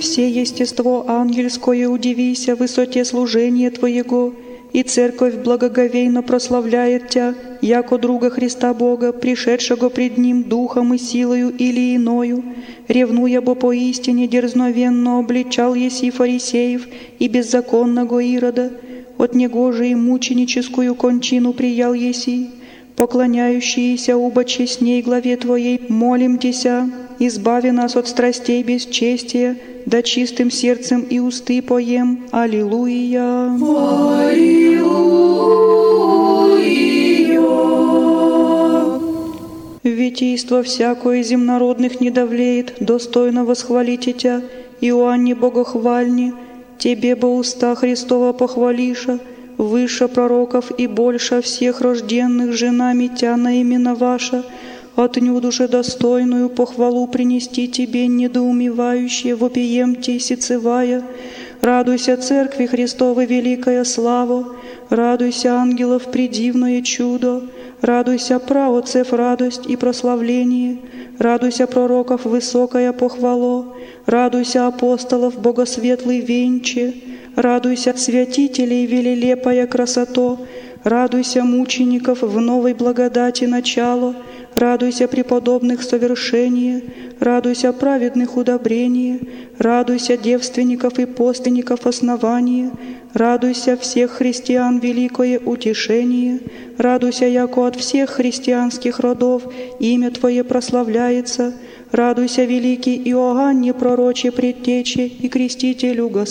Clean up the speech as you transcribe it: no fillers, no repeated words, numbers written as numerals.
Все естество ангельское удивися высоте служения Твоего, и Церковь благоговейно прославляет Тя, яко друга Христа Бога, пришедшего пред Ним духом и силою или иною, ревнуя бо поистине дерзновенно обличал еси фарисеев и беззаконного Ирода, от него же и мученическую кончину приял еси. Поклоняющиеся убо честней главе Твоей, молим Тися, избави нас от страстей бесчестия, да чистым сердцем и усты поем. Аллилуйя! Аллилуйя! Витийство всякое земнородных не давлеет, достойно восхвалите Тя, Иоанне Богохвальни, Тебе бо уста Христова похвалиша, выше пророков и больше всех рожденных женами Тя наименоваша, отнюдь уже достойную похвалу принести Тебе, недоумевающие, вопием Те сицевая. Радуйся, Церкви Христовой, великая слава, радуйся, ангелов, предивное чудо, радуйся, праотцев, радость и прославление, радуйся, пророков, высокая похвало, радуйся, апостолов, богосветлый венче, радуйся, святителей, велелепая красото, радуйся, мучеников, в новой благодати начало, радуйся, преподобных, совершение, радуйся, праведных, удобрение, радуйся, девственников и постленников, основание, радуйся, всех христиан, великое утешение, радуйся, яко от всех христианских родов имя Твое прославляется, радуйся, великий Иоанне, пророче, предтече и крестителю Господь.